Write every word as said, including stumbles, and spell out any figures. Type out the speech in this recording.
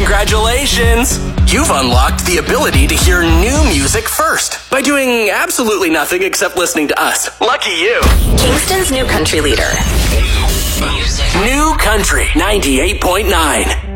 Congratulations! You've unlocked the ability to hear new music first by doing absolutely nothing except listening to us. Lucky you. Kingston's new country leader. New Country ninety-eight point nine.